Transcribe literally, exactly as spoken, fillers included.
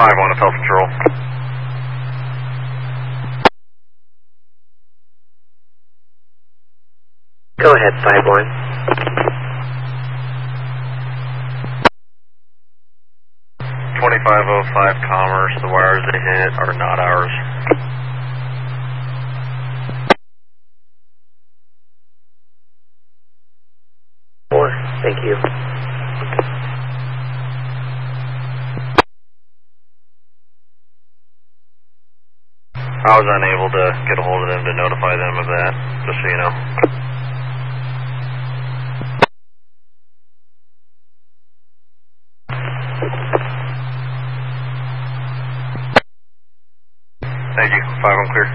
five one, Appel Patrol. Go ahead, five one. twenty-five oh five Commerce, the wires they hit are not ours. Four, thank you. I was unable to get a hold of them to notify them of that, just so you know. Thank you. five one clear.